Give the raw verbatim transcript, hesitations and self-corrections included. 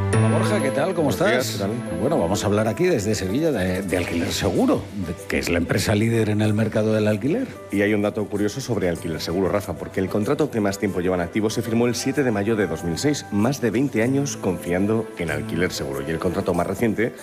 Hola Borja, ¿qué tal? ¿Cómo Buenos días, estás? ¿qué tal? Bueno, vamos a hablar aquí desde Sevilla de, de Alquiler Seguro, de- que es la empresa líder en el mercado del alquiler. Y hay un dato curioso sobre Alquiler Seguro, Rafa, porque el contrato que más tiempo llevan activo se firmó el siete de mayo de dos mil seis, más de veinte años confiando en Alquiler Seguro. Y el contrato más reciente